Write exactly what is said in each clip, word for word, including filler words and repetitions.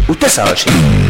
وتسعة وعشرين.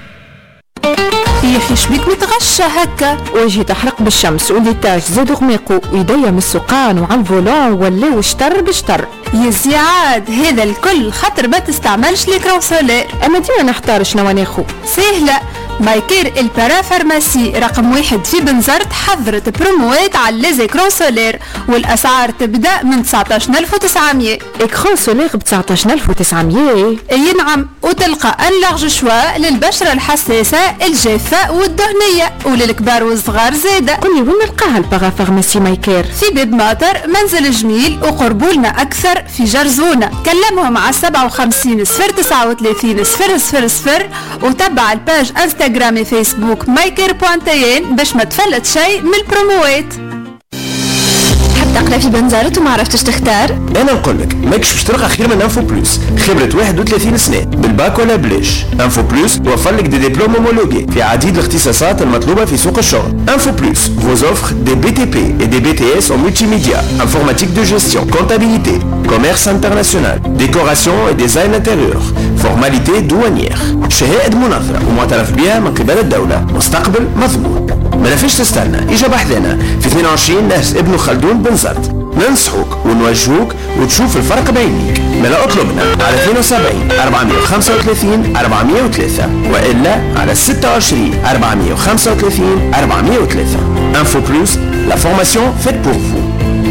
يا اخي شبيك متغشى هكا؟ وجهي تحرق بالشمس وليتاج زاد غميقو ويديا من السقان وعن فولون ولاو شتر بشتر. يا زياد هذا الكل خاطر ما تستعملش ليكرون سولير. اما ديما نختار شنو ناخو. سهله، مايكير البارا فارماسي رقم واحد في بنزرت حضرت بروموات على ليزيكرون سولير والاسعار تبدا من تسعطاش ألف وتسعمية. اكرون سولير ب تسعطاش ألف وتسعمية؟ اي نعم، وتلقى ان لارج شوا للبشره الحساسه الجافه والدهنيه وللكبار والصغار زاده. قولي وين نلقاها البارا فارماسي مايكير؟ في باب ماطر منزل جميل وقربولنا اكثر في جرزونه. كلمهم على سبعة وخمسين صفر تسعة وثلاثين صفر صفر صفر وتبع الباج انستغرام فيسبوك مايكير بوانتين باش ما تفلت شيء من البروموات. حاب تقرا في بنزرت وما عرفتش تختار؟ انا نقول لك ماكش باش تلقى خير من انفو بلوس، خبرة واحد وثلاثين سنة بالباك ولا بليش. انفو بلوس توفر لك دي ديبلوم هومولوجي في عديد الاختصاصات المطلوبة في سوق الشغل. انفو بلوس vous offre des B T P et des B T S en multimédia, informatique de gestion, comptabilité, commerce international, décoration et design intérieur, formalité douanière. شهادة منظرة ومعترف بها من قبل الدولة، مستقبل مضمون. ما نفيش تستنى، اجا بحثنا في اثنين وعشرين نهج ابن خلدون بنزرت. ننصحوك ونوجهوك وتشوف الفرق بعينيك. ملا اطلبنا على اثنين وسبعين أربعمية وخمسة وثلاثين أربعمية وثلاثة والا على ستة وعشرين أربعمية وخمسة وثلاثين أربعمية وثلاثة. Info Plus, la formation faite pour vous.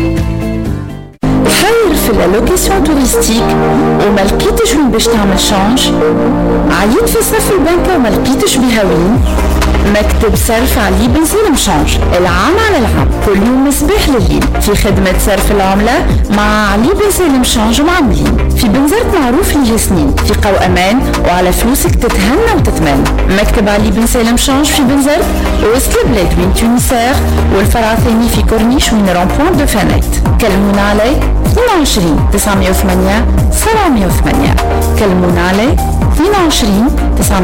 خير في اللوكيسيون توريستيك وما لقيتش وين باش تعمل شانج؟ عييت في صف البنكة وما لقيتش بها وين؟ مكتب صرف علي بنزين مشانج، العام على العام كل يوم مصباح لليل في خدمة صرف العملة مع علي بنزين مشانج ومعملين. في بنزرت معروف ليه سنين، ثقة وأمان وعلى فلوسك تتهنى وتتمنى. مكتب علي بنزين مشانج في بنزرت وسط البلاد وين تونسير، والفرع الثاني في كورنيش وين رامبوان دو فانيت. كلمونا علي اثنين وعشرين تسعمية وثمانية سبعمية وثمانية. كلمونا علي اثنين وعشرين تسعمية